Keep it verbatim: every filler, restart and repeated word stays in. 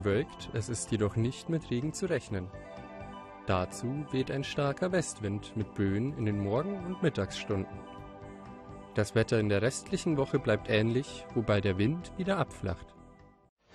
Bewölkt, es ist jedoch nicht mit Regen zu rechnen. Dazu weht ein starker Westwind mit Böen in den Morgen- und Mittagsstunden. Das Wetter in der restlichen Woche bleibt ähnlich, wobei der Wind wieder abflacht.